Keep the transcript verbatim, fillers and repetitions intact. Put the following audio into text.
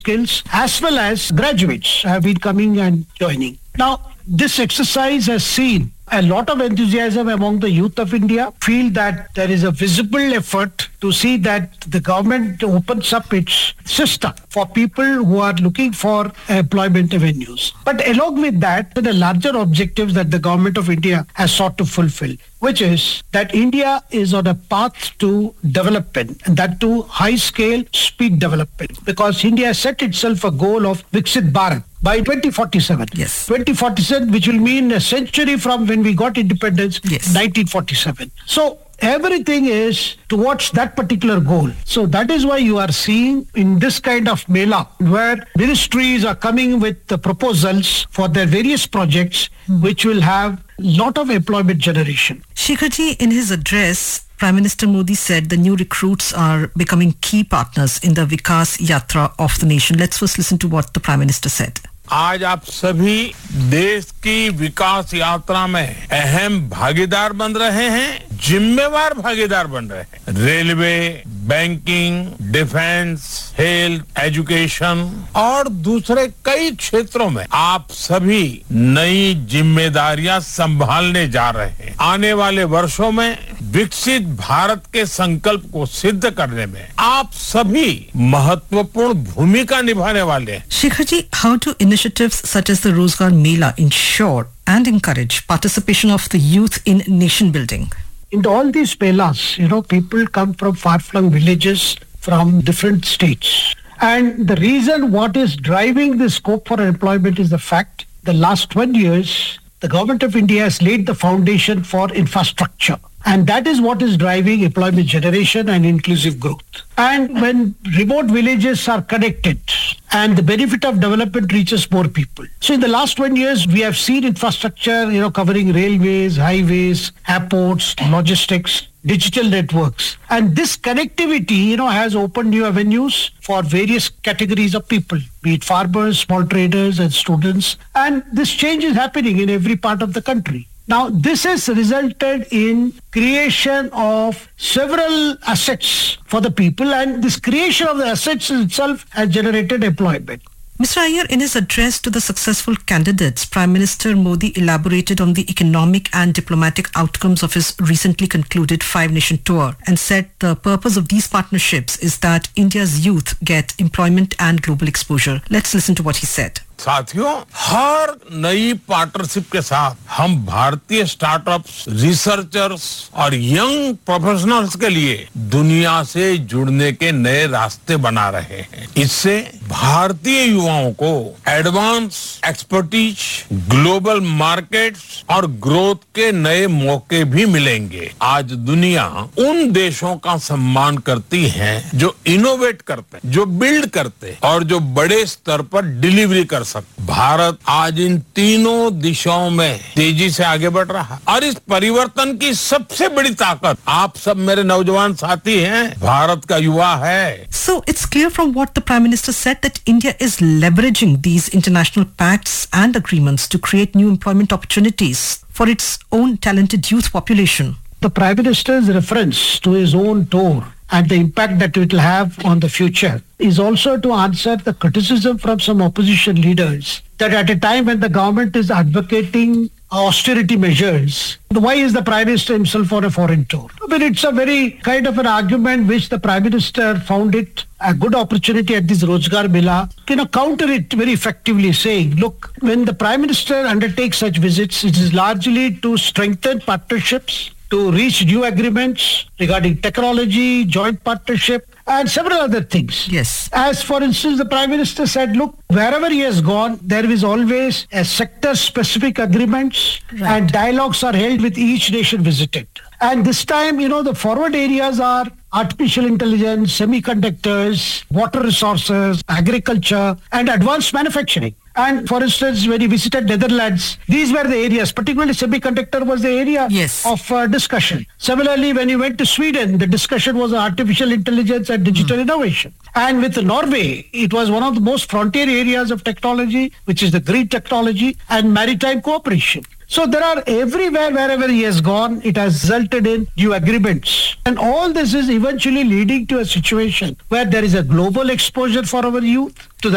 skills, as well as graduates have been coming and joining. Now, this exercise has seen a lot of enthusiasm among the youth of India, feel that there is a visible effort to see that the government opens up its system for people who are looking for employment avenues. But along with that, the larger objectives that the government of India has sought to fulfill, which is that India is on a path to development, and that to high-scale speed development, because India has set itself a goal of Viksit Bharat by twenty forty-seven. Yes. twenty forty-seven, which will mean a century from when we got independence, yes. nineteen forty-seven. So everything is towards that particular goal. So that is why you are seeing in this kind of mela, where ministries are coming with the proposals for their various projects, hmm. which will have lot of employment generation. Shekharji, in his address, Prime Minister Modi said the new recruits are becoming key partners in the Vikas Yatra of the nation. Let's first listen to what the Prime Minister said. आज आप सभी देश की विकास यात्रा में अहम भागीदार बन रहे हैं, जिम्मेवार भागीदार बन रहे हैं। Railway, banking, defence, health, education और दूसरे कई क्षेत्रों में आप सभी नई जिम्मेदारियां संभालने जा रहे हैं। आने वाले वर्षों में विकसित भारत के संकल्प को सिद्ध करने में आप सभी महत्वपूर्ण भूमिका निभाने वाले हैं। Shekharji, how do initiatives such as the Rozgar Mela ensure and encourage participation of the youth in nation building? In all these melas, you know, people come from far-flung villages, from different states. And the reason what is driving the scope for employment is the fact the last twenty years, the government of India has laid the foundation for infrastructure. And that is what is driving employment generation and inclusive growth. And when remote villages are connected and the benefit of development reaches more people. So in the last twenty years, we have seen infrastructure, you know, covering railways, highways, airports, logistics, digital networks. And this connectivity, you know, has opened new avenues for various categories of people, be it farmers, small traders and students. And this change is happening in every part of the country. Now, this has resulted in creation of several assets for the people, and this creation of the assets itself has generated employment. Mister Iyer, in his address to the successful candidates, Prime Minister Modi elaborated on the economic and diplomatic outcomes of his recently concluded five-nation tour and said the purpose of these partnerships is that India's youth get employment and global exposure. Let's listen to what he said. साथियों, हर नई partnership के साथ हम भारतीय startups, researchers और young professionals के लिए दुनिया से जुड़ने के नए रास्ते बना रहे हैं। इससे भारतीय युवाओं को एडवांस एक्सपर्टीज, ग्लोबल मार्केट्स और ग्रोथ के नए मौके भी मिलेंगे। आज दुनिया उन देशों का सम्मान करती है जो इनोवेट करते हैं, जो बिल्ड करते हैं और जो बड़े स्तर पर डिलीवरी कर भारत आज इन तीनों दिशाओं में तेजी से आगे बढ़ रहा है और इस परिवर्तन की सबसे बड़ी ताकत आप सब मेरे नौजवान साथी हैं, भारत का युवा है। So it's clear from what the Prime Minister said that India is leveraging these international pacts and agreements to create new employment opportunities for its own talented youth population. The Prime Minister's reference to his own tour and the impact that it will have on the future is also to answer the criticism from some opposition leaders that at a time when the government is advocating austerity measures, why is the Prime Minister himself on a foreign tour? I mean, it's a very kind of an argument which the Prime Minister found it a good opportunity at this Rozgar Mela, you know, counter it very effectively, saying, look, when the Prime Minister undertakes such visits, it is largely to strengthen partnerships, to reach new agreements regarding technology, joint partnership, and several other things. Yes. As for instance, the Prime Minister said, look, wherever he has gone, there is always a sector-specific agreements right. and dialogues are held with each nation visited. And this time, you know, the forward areas are artificial intelligence, semiconductors, water resources, agriculture, and advanced manufacturing. And for instance, when he visited Netherlands, these were the areas, particularly semiconductor was the area yes. of uh, discussion. Similarly, when he went to Sweden, the discussion was artificial intelligence and digital mm. innovation. And with Norway, it was one of the most frontier areas of technology, which is the green technology and maritime cooperation. So there are everywhere, wherever he has gone, it has resulted in new agreements. And all this is eventually leading to a situation where there is a global exposure for our youth to the